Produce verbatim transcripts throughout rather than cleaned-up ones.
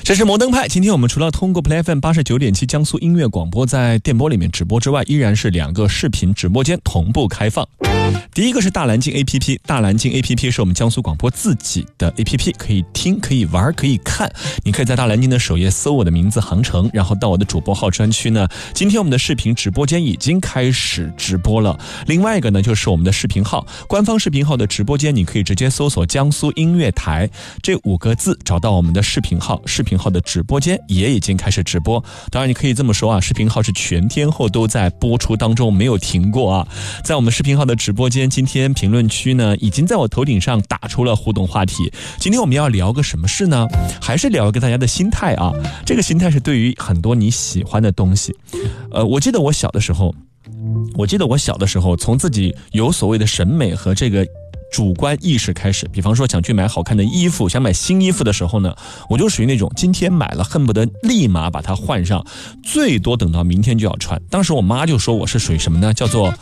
这是摩登派。今天我们除了通过 Play F M 八十九点七江苏音乐广播在电波里面直播之外，依然是两个视频直播间同步开放。第一个是大蓝鲸 A P P， 大蓝鲸 A P P 是我们江苏广播自己的 A P P， 可以听可以玩可以看。你可以在大蓝鲸的首页搜我的名字航程，然后到我的主播号专区呢，今天我们的视频直播间已经开始直播了。另外一个呢就是我们的视频号，官方视频号的直播间，你可以直接搜索江苏音乐台这五个字，找到我们的视频号，视频号的直播间也已经开始直播。当然你可以这么说啊，视频号是全天候都在播出当中，没有停过啊。在我们视频号的直播间，今天评论区呢已经在我头顶上打出了互动话题。今天我们要聊个什么事呢？还是聊一个大家的心态啊。这个心态是对于很多你喜欢的东西。呃，我记得我小的时候，我记得我小的时候，从自己有所谓的审美和这个主观意识开始，比方说想去买好看的衣服，想买新衣服的时候呢，我就属于那种今天买了恨不得立马把它换上，最多等到明天就要穿。当时我妈就说我是属于什么呢，叫做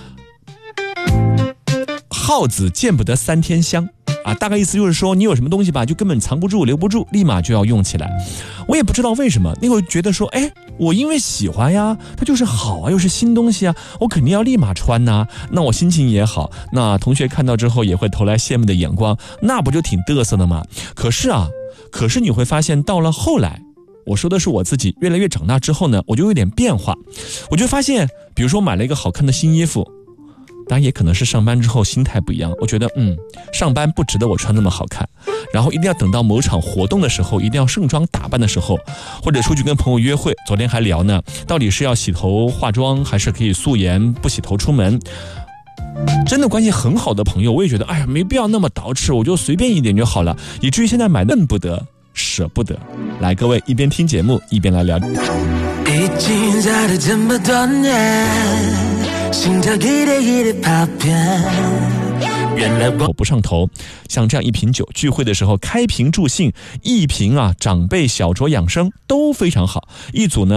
耗子见不得三天香啊，大概意思就是说你有什么东西吧，就根本藏不住留不住，立马就要用起来。我也不知道为什么，那会觉得说，哎，我因为喜欢呀，它就是好啊，又是新东西啊，我肯定要立马穿呐、啊，那我心情也好，那同学看到之后也会投来羡慕的眼光，那不就挺嘚瑟的吗？可是啊，可是你会发现到了后来，我说的是我自己越来越长大之后呢，我就有点变化，我就发现，比如说买了一个好看的新衣服。当然也可能是上班之后心态不一样，我觉得嗯，上班不值得我穿那么好看，然后一定要等到某场活动的时候，一定要盛装打扮的时候，或者出去跟朋友约会，昨天还聊呢，到底是要洗头化妆还是可以素颜不洗头出门。真的关系很好的朋友，我也觉得哎呀没必要那么捯饬，我就随便一点就好了，以至于现在买恨不得舍不得。来，各位一边听节目一边来聊。 已经在了这么多年，心跳一点一点跑偏，原来我不上头。像这样一瓶酒，聚会的时候开瓶助兴，一瓶啊长辈小酌养生都非常好。一组呢